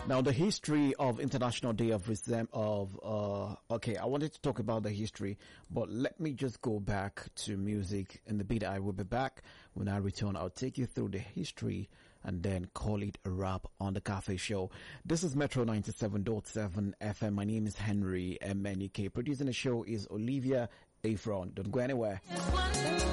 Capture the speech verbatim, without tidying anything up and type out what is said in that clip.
Now, the history of International Day of Resem of uh okay, I wanted to talk about the history, but let me just go back to music. In the bit I will be back. When I return, I'll take you through the history and then call it a wrap on the Cafe Show. This is Metro ninety-seven point seven F M. My name is Henry M N E K. Producing the show is Olivia Afron. Don't go anywhere.